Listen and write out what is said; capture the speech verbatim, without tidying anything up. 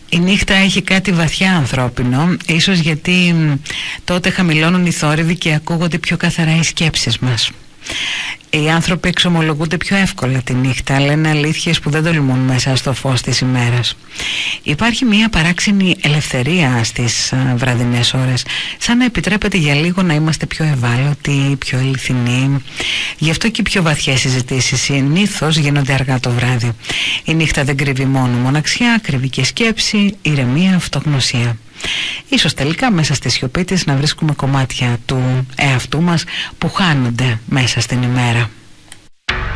Η νύχτα έχει κάτι βαθιά ανθρώπινο, ίσως γιατί τότε χαμηλώνουν οι θόρυβοι και ακούγονται πιο καθαρά οι σκέψεις μας. Οι άνθρωποι εξομολογούνται πιο εύκολα τη νύχτα, λένε αλήθειες που δεν τολμούν μέσα στο φως της ημέρας. Υπάρχει μια παράξενη ελευθερία στις βραδινές ώρες, σαν να επιτρέπεται για λίγο να είμαστε πιο ευάλωτοι, πιο αληθινοί. Γι' αυτό και οι πιο βαθιές συζητήσεις συνήθως γίνονται αργά το βράδυ. Η νύχτα δεν κρύβει μόνο μοναξιά, κρύβει και σκέψη, ηρεμία, αυτογνωσία. Ίσως τελικά μέσα στη σιωπή της να βρίσκουμε κομμάτια του εαυτού μας που χάνονται μέσα στην ημέρα.